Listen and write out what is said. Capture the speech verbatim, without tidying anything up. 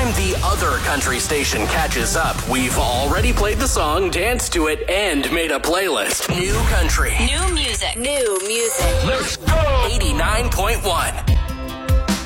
time the other country station catches up, we've already played the song, danced to it, and made a playlist. New country. New music. New music. Let's go! eighty-nine point one.